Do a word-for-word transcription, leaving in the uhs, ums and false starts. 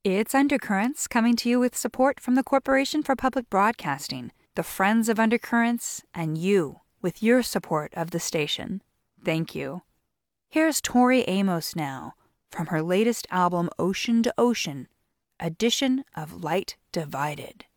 It's Undercurrents, coming to you with support from the Corporation for Public Broadcasting, the Friends of Undercurrents, and you, with your support of the station. Thank you. Here's Tori Amos now, from her latest album Ocean to Ocean, Edition of Light Divided.